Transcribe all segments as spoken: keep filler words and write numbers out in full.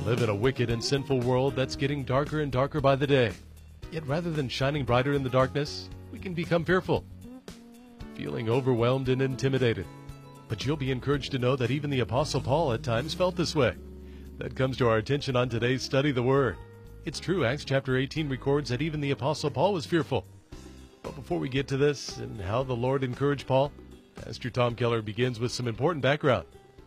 live in a wicked and sinful world that's getting darker and darker by the day. Yet rather than shining brighter in the darkness, we can become fearful, feeling overwhelmed and intimidated. But you'll be encouraged to know that even the Apostle Paul at times felt this way. That comes to our attention on today's Study the Word. It's true, Acts chapter eighteen records that even the Apostle Paul was fearful. But before we get to this and how the Lord encouraged Paul, Pastor Tom Keller begins with some important background.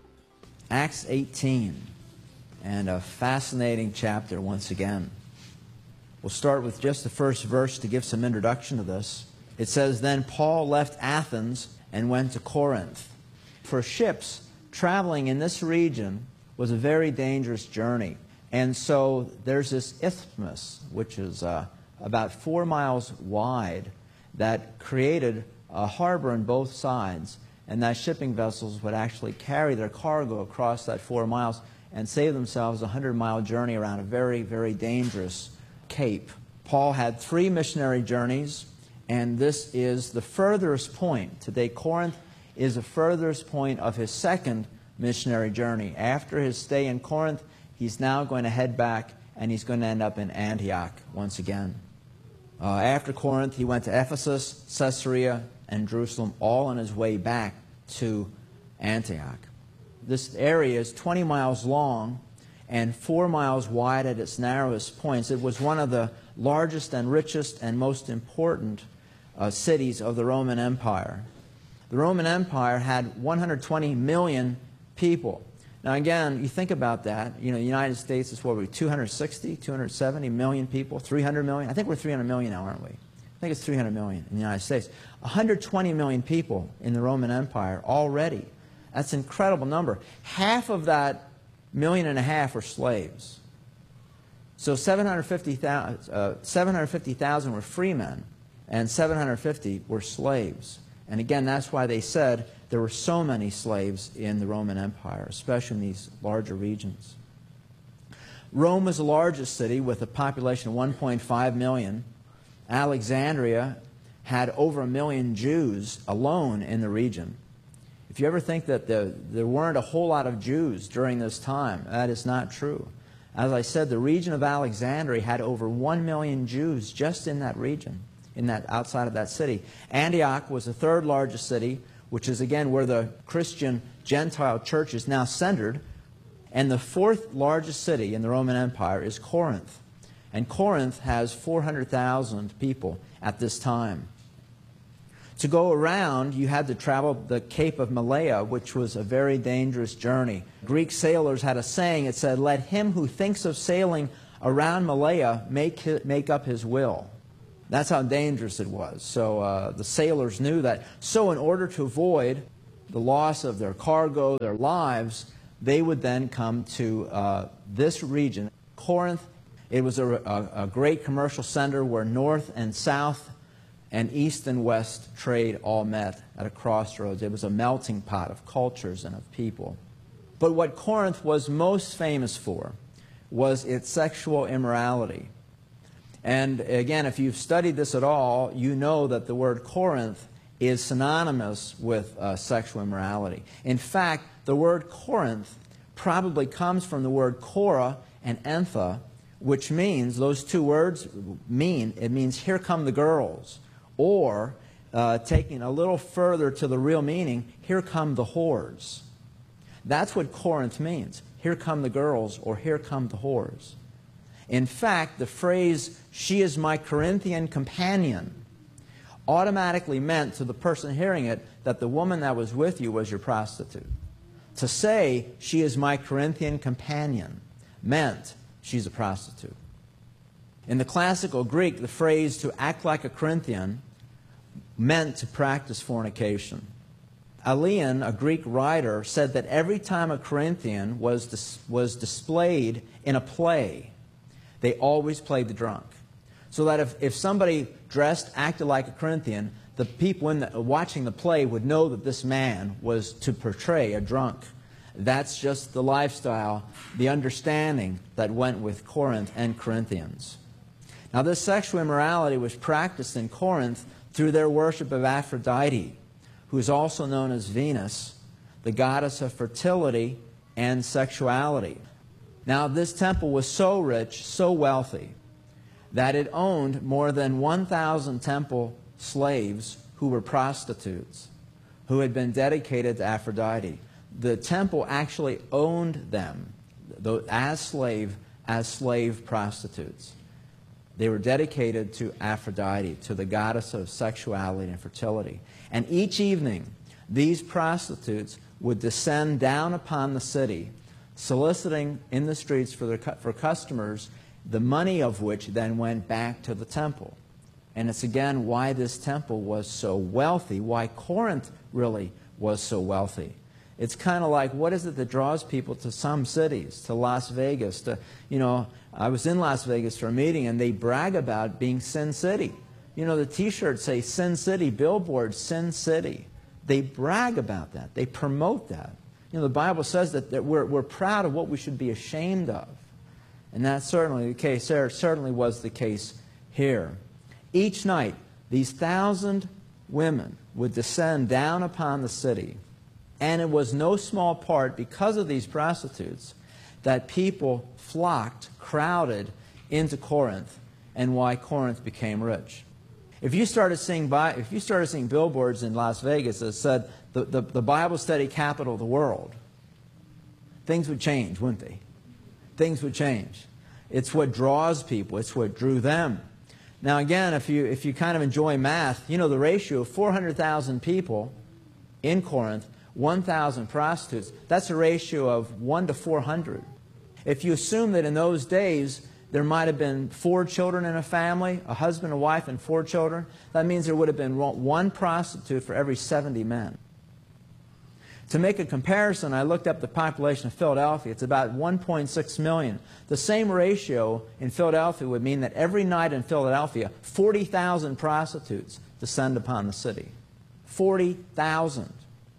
Acts eighteen, and a fascinating chapter once again. We'll start with just the first verse to give some introduction to this. It says, "Then Paul left Athens and went to Corinth." For ships traveling in this region was a very dangerous journey. And so there's this isthmus, which is uh, about four miles wide, that created a harbor on both sides, and that shipping vessels would actually carry their cargo across that four miles and save themselves a hundred-mile journey around a very, very dangerous cape. Paul had three missionary journeys, and this is the furthest point. Today, Corinth is the furthest point of his second missionary journey. After his stay in Corinth, he's now going to head back, and he's going to end up in Antioch once again. Uh, after Corinth, he went to Ephesus, Caesarea, and Jerusalem, all on his way back to Antioch. This area is twenty miles long and four miles wide at its narrowest points. It was one of the largest and richest and most important uh, cities of the Roman Empire. The Roman Empire had one hundred twenty million people. Now again, you think about that. You know, the United States is what, we're two hundred sixty, two hundred seventy million people, three hundred million. I think we're three hundred million now, aren't we? I think it's three hundred million in the United States. one hundred twenty million people in the Roman Empire already. That's an incredible number. Half of that million and a half were slaves. So seven hundred fifty thousand were free men, and seven hundred fifty were slaves. And again, that's why they said there were so many slaves in the Roman Empire, especially in these larger regions. Rome was the largest city with a population of one point five million. Alexandria had over a million Jews alone in the region. If you ever think that the, there weren't a whole lot of Jews during this time, that is not true. As I said, the region of Alexandria had over one million Jews just in that region, in that outside of that city. Antioch was the third largest city, which is again where the Christian Gentile church is now centered. And the fourth largest city in the Roman Empire is Corinth. And Corinth has four hundred thousand people at this time. To go around, you had to travel the Cape of Malea, which was a very dangerous journey. Greek sailors had a saying. It said, "Let him who thinks of sailing around Malea make, make up his will." That's how dangerous it was. So uh, the sailors knew that. So in order to avoid the loss of their cargo, their lives, they would then come to uh, this region, Corinth. It was a, a, a great commercial center where north and south and east and west trade all met at a crossroads. It was a melting pot of cultures and of people. But what Corinth was most famous for was its sexual immorality. And again, if you've studied this at all, you know that the word Corinth is synonymous with uh, sexual immorality. In fact, the word Corinth probably comes from the word Korah and Entha, which means, those two words mean, it means here come the girls. Or, uh, taking a little further to the real meaning, here come the whores. That's what Corinth means. Here come the girls, or here come the whores. In fact, the phrase, "she is my Corinthian companion," automatically meant to the person hearing it that the woman that was with you was your prostitute. To say, "she is my Corinthian companion," meant she's a prostitute. In the classical Greek, the phrase "to act like a Corinthian" meant to practice fornication. Aeneas, a Greek writer, said that every time a Corinthian was, dis was displayed in a play, they always played the drunk. So that if, if somebody dressed, acted like a Corinthian, the people in the, watching the play would know that this man was to portray a drunk. That's just the lifestyle, the understanding that went with Corinth and Corinthians. Now, this sexual immorality was practiced in Corinth through their worship of Aphrodite, who is also known as Venus, the goddess of fertility and sexuality. Now, this temple was so rich, so wealthy, that it owned more than one thousand temple slaves who were prostitutes, who had been dedicated to Aphrodite. The temple actually owned them as slave, as slave prostitutes. They were dedicated to Aphrodite, to the goddess of sexuality and fertility. And each evening, these prostitutes would descend down upon the city, soliciting in the streets for, their, for customers, the money of which then went back to the temple. And it's again why this temple was so wealthy, why Corinth really was so wealthy. It's kind of like, what is it that draws people to some cities, to Las Vegas? To, you know, I was in Las Vegas for a meeting, and they brag about being Sin City. You know, the T-shirts say Sin City, billboards, Sin City. They brag about that. They promote that. You know, the Bible says that, that we're, we're proud of what we should be ashamed of. And that's certainly the case there. It certainly was the case here. Each night, these thousand women would descend down upon the city. And it was no small part, because of these prostitutes, that people flocked, crowded into Corinth, and why Corinth became rich. If you started seeing, bi- if you started seeing billboards in Las Vegas that said the, the, the Bible study capital of the world, things would change, wouldn't they? Things would change. It's what draws people. It's what drew them. Now again, if you, if you kind of enjoy math, you know the ratio of four hundred thousand people in Corinth, one thousand prostitutes, that's a ratio of one to four hundred. If you assume that in those days there might have been four children in a family, a husband, a wife, and four children, that means there would have been one prostitute for every seventy men. To make a comparison, I looked up the population of Philadelphia. It's about one point six million. The same ratio in Philadelphia would mean that every night in Philadelphia, forty thousand prostitutes descend upon the city. forty thousand.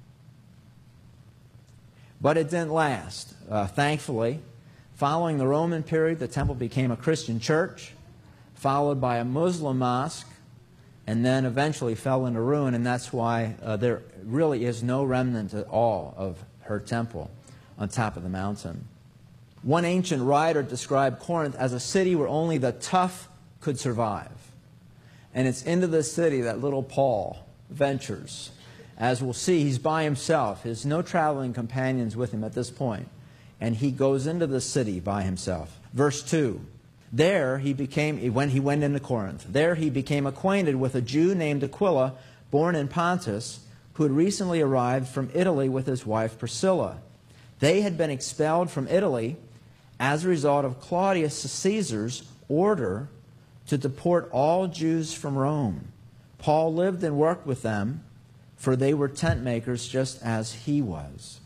But it didn't last. Uh, thankfully, following the Roman period, the temple became a Christian church, followed by a Muslim mosque, and then eventually fell into ruin, and that's why uh, there really is no remnant at all of her temple on top of the mountain. One ancient writer described Corinth as a city where only the tough could survive. And it's into this city that little Paul ventures. As we'll see, he's by himself. There's no traveling companions with him at this point. And he goes into the city by himself. Verse two. There he became, when he went into Corinth, there he became acquainted with a Jew named Aquila, born in Pontus, who had recently arrived from Italy with his wife Priscilla. They had been expelled from Italy as a result of Claudius Caesar's order to deport all Jews from Rome. Paul lived and worked with them, for they were tent makers just as he was.